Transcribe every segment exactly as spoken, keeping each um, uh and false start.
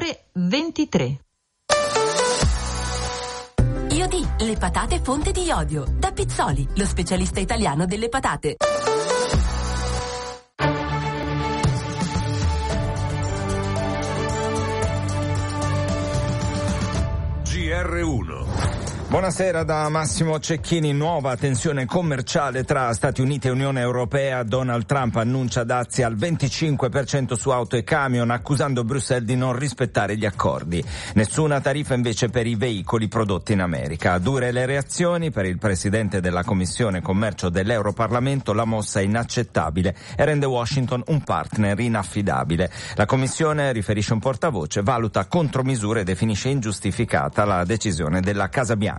ore ventitré. Iodi, le patate fonte di iodio. Da Pizzoli, lo specialista italiano delle patate. G R uno. Buonasera da Massimo Cecchini. Nuova tensione commerciale tra Stati Uniti e Unione Europea. Donald Trump annuncia dazi al venticinque per cento su auto e camion, accusando Bruxelles di non rispettare gli accordi. Nessuna tariffa invece per i veicoli prodotti in America. Dure le reazioni per il presidente della Commissione Commercio dell'Europarlamento. La mossa è inaccettabile e rende Washington un partner inaffidabile. La Commissione, riferisce un portavoce, valuta contromisure e definisce ingiustificata la decisione della Casa Bianca.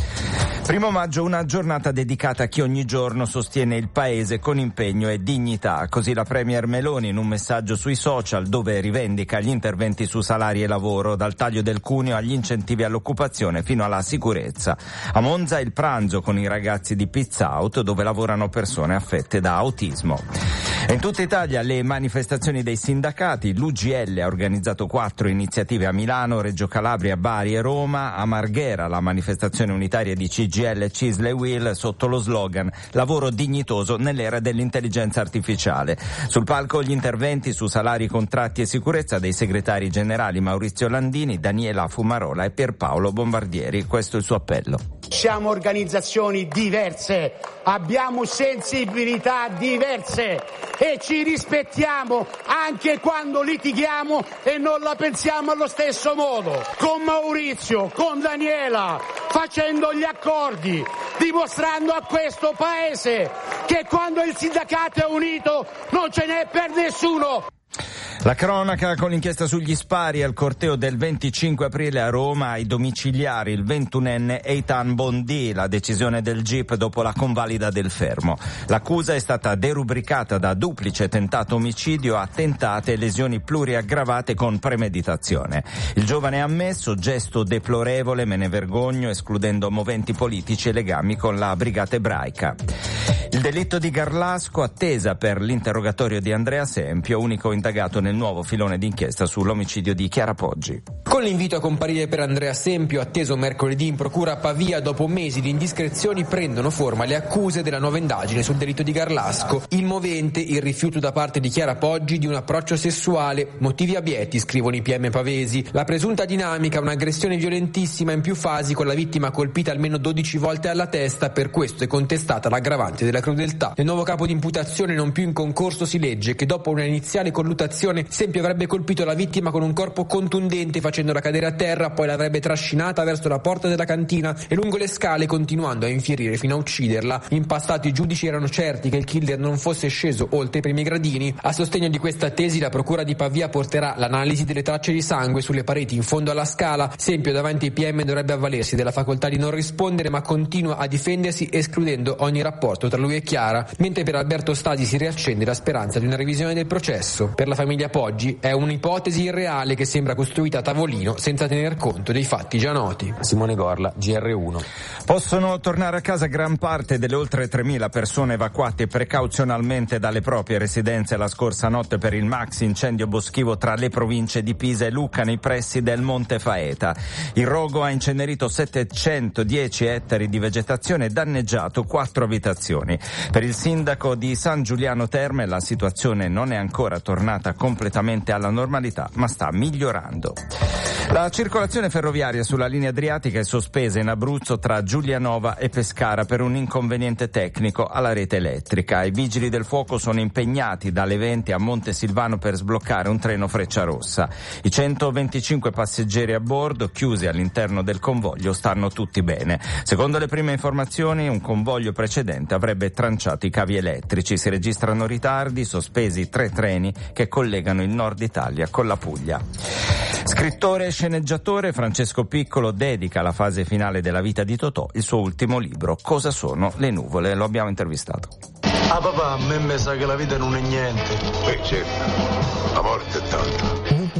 Primo maggio, una giornata dedicata a chi ogni giorno sostiene il paese con impegno e dignità. Così la Premier Meloni in un messaggio sui social, dove rivendica gli interventi su salari e lavoro, dal taglio del cuneo agli incentivi all'occupazione fino alla sicurezza. A Monza il pranzo con i ragazzi di Pizza Out, dove lavorano persone affette da autismo. E in tutta Italia le manifestazioni dei sindacati. L'U G L ha organizzato quattro iniziative a Milano, Reggio Calabria, Bari e Roma. A Marghera la manifestazione unitaria di C G I L, C I S L e U I L sotto lo slogan "Lavoro dignitoso nell'era dell'intelligenza artificiale". Sul palco gli interventi su salari, contratti e sicurezza dei segretari generali Maurizio Landini, Daniela Fumarola e Pierpaolo Bombardieri. Questo è il suo appello. Siamo organizzazioni diverse, abbiamo sensibilità diverse e ci rispettiamo anche quando litighiamo e non la pensiamo allo stesso modo. Con Maurizio, con Daniela, facendo gli accordi, dimostrando a questo paese che quando il sindacato è unito non ce n'è per nessuno. La cronaca con l'inchiesta sugli spari al corteo del venticinque aprile a Roma. Ai domiciliari il ventunenne Eitan Bondi, la decisione del G I P dopo la convalida del fermo. L'accusa è stata derubricata da duplice tentato omicidio a tentate e lesioni pluriaggravate con premeditazione. Il giovane ha ammesso: gesto deplorevole, me ne vergogno, escludendo moventi politici e legami con la brigata ebraica. Il delitto di Garlasco, attesa per l'interrogatorio di Andrea Sempio, unico indagato nel nuovo filone d'inchiesta sull'omicidio di Chiara Poggi. Con l'invito a comparire per Andrea Sempio, atteso mercoledì in procura a Pavia, dopo mesi di indiscrezioni prendono forma le accuse della nuova indagine sul delitto di Garlasco. Il movente, il rifiuto da parte di Chiara Poggi di un approccio sessuale, motivi abietti, scrivono i P M pavesi. La presunta dinamica, un'aggressione violentissima in più fasi, con la vittima colpita almeno dodici volte alla testa. Per questo è contestata l'aggravante della crudeltà. Nel nuovo capo di imputazione, non più in concorso, si legge che dopo una iniziale colluttazione Sempio avrebbe colpito la vittima con un corpo contundente, facendola cadere a terra, poi l'avrebbe trascinata verso la porta della cantina e lungo le scale, continuando a infierire fino a ucciderla. In passato i giudici erano certi che il killer non fosse sceso oltre i primi gradini. A sostegno di questa tesi la procura di Pavia porterà l'analisi delle tracce di sangue sulle pareti in fondo alla scala. Sempio davanti ai P M dovrebbe avvalersi della facoltà di non rispondere, ma continua a difendersi escludendo ogni rapporto tra lui e Chiara, mentre per Alberto Stasi si riaccende la speranza di una revisione del processo. Per la famiglia Poggi è un'ipotesi irreale che sembra costruita a tavolino senza tener conto dei fatti già noti. Simone Gorla, G R uno. Possono tornare a casa gran parte delle oltre tremila persone evacuate precauzionalmente dalle proprie residenze la scorsa notte per il maxi incendio boschivo tra le province di Pisa e Lucca nei pressi del Monte Faeta. Il rogo ha incenerito settecentodieci ettari di vegetazione e danneggiato quattro abitazioni. Per il sindaco di San Giuliano Terme la situazione non è ancora tornata completamente alla normalità, ma sta migliorando. La circolazione ferroviaria sulla linea adriatica è sospesa in Abruzzo tra Giulianova e Pescara per un inconveniente tecnico alla rete elettrica. I vigili del fuoco sono impegnati dalle venti a Montesilvano per sbloccare un treno Frecciarossa. I centoventicinque passeggeri a bordo, chiusi all'interno del convoglio, stanno tutti bene. Secondo le prime informazioni, un convoglio precedente avrebbe tranciato i cavi elettrici. Si registrano ritardi, sospesi tre treni che collegano il nord Italia con la Puglia. Scrittore e sceneggiatore Francesco Piccolo dedica alla fase finale della vita di Totò il suo ultimo libro, Cosa sono le nuvole? Lo abbiamo intervistato. Ah papà, a me mi sa che la vita non è niente. Beh certo, la morte è tanto. Gli ultimi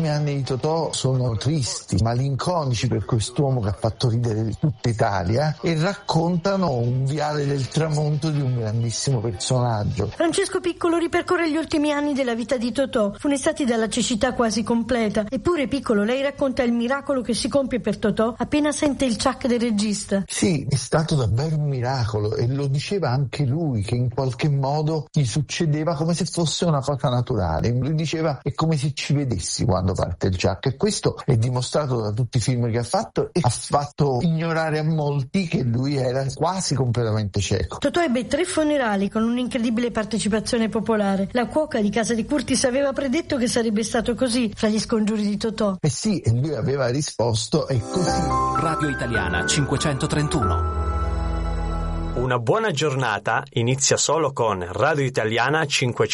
anni di Totò sono tristi, malinconici per quest'uomo che ha fatto ridere tutta Italia e raccontano un viale del tramonto di un grandissimo personaggio. Francesco Piccolo ripercorre gli ultimi anni della vita di Totò, funestati dalla cecità quasi completa. Eppure Piccolo, lei racconta il miracolo che si compie per Totò appena sente il ciak del regista. Sì, è stato davvero un miracolo e lo diceva anche lui, che in qualche modo gli succedeva come se fosse una cosa naturale. Lui diceva: è come se ci vedessi quando parte il ciak, e questo è dimostrato da tutti i film che ha fatto e ha fatto ignorare a molti che lui era quasi completamente cieco. Totò ebbe tre funerali con un'incredibile partecipazione popolare. La cuoca di casa di Curtis aveva predetto che sarebbe stato così fra gli scongiuri di Totò. Eh sì, e lui aveva risposto: è così. Radio Italiana cinquecentotrentuno. Una buona giornata inizia solo con Radio Italiana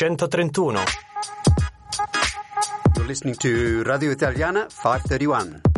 cinquecentotrentuno. You're listening to Radio Italiana five thirty-one.